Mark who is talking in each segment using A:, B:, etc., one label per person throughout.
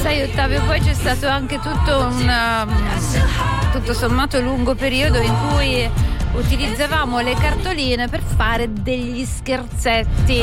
A: Sai Ottavio, poi c'è stato anche tutto sommato lungo periodo in cui utilizzavamo le cartoline per fare degli scherzetti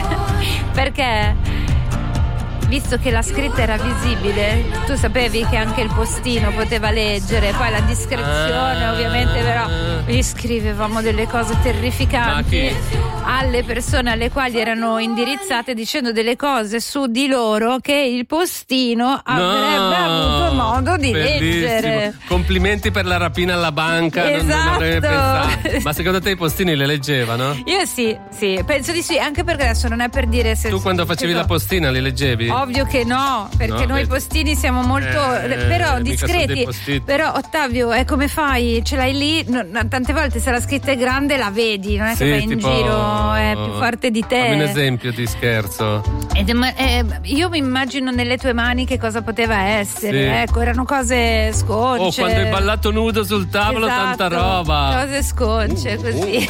A: perché visto che la scritta era visibile, tu sapevi che anche il postino poteva leggere, poi la discrezione ovviamente, però gli scrivevamo delle cose terrificanti alle persone alle quali erano indirizzate, dicendo delle cose su di loro che il postino avrebbe avuto modo di leggere.
B: Complimenti per la rapina alla banca.
A: Esatto.
B: Non avrei pensato. Ma secondo te i postini le leggevano?
A: Io sì, penso di sì, anche perché adesso non è per dire se...
B: Tu quando facevi la postina li leggevi?
A: Ovvio che no, perché noi postini siamo molto però discreti. Però Ottavio, come fai? Ce l'hai lì, tante volte se la scritta è grande la vedi, non è che vai in giro, è più forte di te.
B: Fammi un esempio di scherzo.
A: Io mi immagino nelle tue mani che cosa poteva essere.
B: Sì.
A: Ecco, erano cose sconce.
B: Quando hai ballato nudo sul tavolo,
A: esatto,
B: tanta roba.
A: Cose sconce così.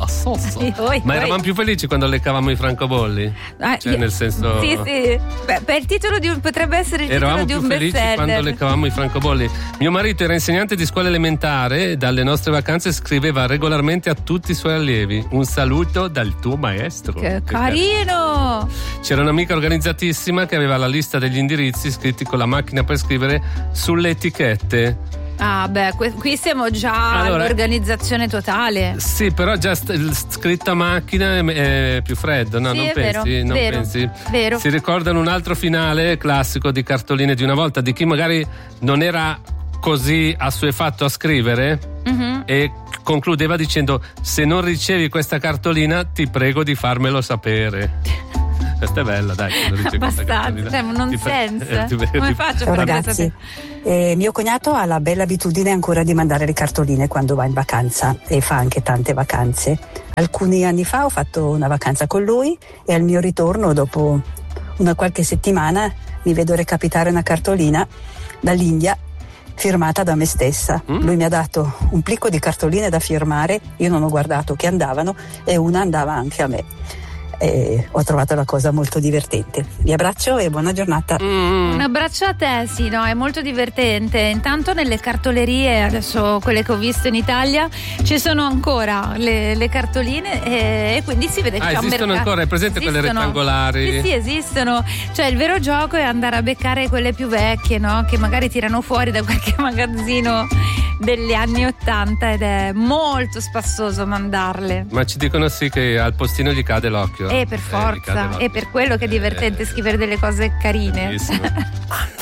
B: Ma eravamo più felici quando leccavamo i francobolli? Nel senso.
A: Sì. Beh, per il titolo potrebbe essere il titolo di un bestseller. Eravamo più felici
B: quando leccavamo i francobolli. Mio marito era insegnante di scuola elementare e dalle nostre vacanze scriveva regolarmente a tutti i suoi allievi: un saluto dal tuo maestro.
A: Che carino!
B: C'era un'amica organizzatissima che aveva la lista degli indirizzi scritti con la macchina per scrivere sulle etichette.
A: Ah beh, qui siamo già all'organizzazione totale.
B: Sì, però già scritta a macchina è più freddo, no?
A: Sì,
B: non pensi? Non pensi?
A: Vero.
B: Si ricordano un altro finale classico di cartoline di una volta, di chi magari non era così assuefatto a scrivere e concludeva dicendo: se non ricevi questa cartolina ti prego di farmelo sapere. Questa è bella, dai.
A: Abbastanza, è un nonsense. Come faccio?
C: Ciao ragazzi, mio cognato ha la bella abitudine ancora di mandare le cartoline quando va in vacanza e fa anche tante vacanze. Alcuni anni fa ho fatto una vacanza con lui e al mio ritorno, dopo una qualche settimana, mi vedo recapitare una cartolina dall'India firmata da me stessa. Lui mi ha dato un plico di cartoline da firmare, io non ho guardato che andavano e una andava anche a me. E ho trovato la cosa molto divertente. Vi abbraccio e buona giornata.
A: Un abbraccio a te, sì, no, è molto divertente. Intanto nelle cartolerie, adesso quelle che ho visto in Italia, ci sono ancora le cartoline e quindi si vede che c'è un mercato.
B: Esistono ancora, è presente quelle rettangolari?
A: Sì, esistono. Cioè il vero gioco è andare a beccare quelle più vecchie, no? Che magari tirano fuori da qualche magazzino degli anni '80 ed è molto spassoso mandarle.
B: Ma ci dicono sì che al postino gli cade l'occhio.
A: Per forza, è per quello che è divertente scrivere delle cose carine.